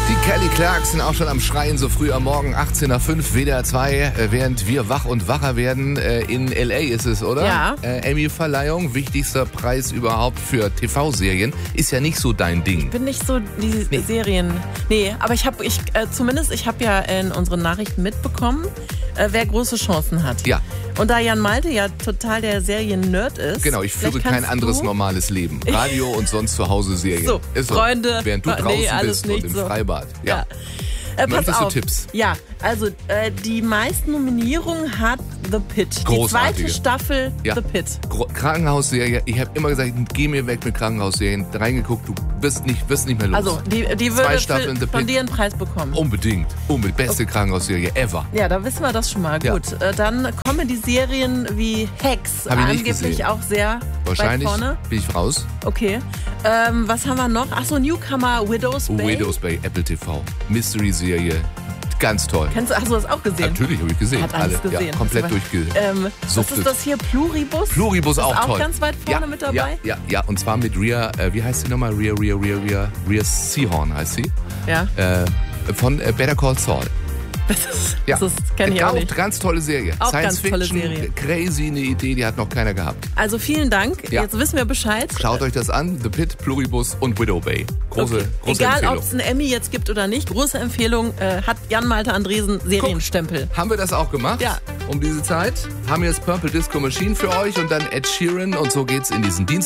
Die Kelly Clarkson auch schon am Schreien, so früh am Morgen, 18:05 Uhr, WDR 2, während wir wach und wacher werden. In L.A. ist es, oder? Ja. Emmy-Verleihung, wichtigster Preis überhaupt für TV-Serien. Ist ja nicht so dein Ding. Ich bin nicht so die Serien. Nee, aber ich habe ja in unseren Nachrichten mitbekommen, wer große Chancen hat. Ja. Und da Jan Malte ja total der Serien-Nerd ist. Genau, ich führe kein anderes normales Leben. Radio und sonst zu Hause Serien. So, ist Freunde. Während du draußen alles bist nicht und im so. Freibad. Ja. Pass Möchtest du auf. Tipps? Ja, also die meisten Nominierungen hat The Pit. Großartige. Die zweite Staffel The Pit. Krankenhausserie. Ich habe immer gesagt, geh mir weg mit Krankenhausserien. Reingeguckt, du wirst nicht mehr los. Also die Zwei würde Staffeln The von Pit. dir einen Preis bekommen. Unbedingt. Beste Krankenhausserie ever. Ja, da wissen wir das schon mal. Ja. Gut, dann Comedy-Serien wie Hacks. Hab ich nicht Angeblich gesehen. auch sehr Wahrscheinlich weit vorne. bin ich raus. Okay. Was haben wir noch? Achso, Newcomer Widow's Bay. Widow's Bay, Apple TV. Mystery-Serie. Ganz toll. Hast du das auch gesehen? Natürlich habe ich gesehen. Hat alles Alle. gesehen. Ja, komplett Was durchgesuchtet. ist das hier? Pluribus? Pluribus ist auch toll. Auch ganz weit vorne mit dabei? Ja. Und zwar mit Rhea, wie heißt sie nochmal? Rhea Seehorn heißt sie. Ja. Von Better Call Saul. Das kenne ich auch nicht. Ganz tolle Serie. Auch Science ganz tolle Fiction, Serie. crazy, eine Idee, die hat noch keiner gehabt. Also vielen Dank. Ja. Jetzt wissen wir Bescheid. Schaut euch das an. The Pit, Pluribus und Widow Bay. Große Egal, Empfehlung. ob es einen Emmy jetzt gibt oder nicht. Große Empfehlung. Hat Jan Malte Andresen Serienstempel. Haben wir das auch gemacht? Ja. Um diese Zeit. Haben wir jetzt Purple Disco Machine für euch und dann Ed Sheeran und so geht's in diesen Dienstag.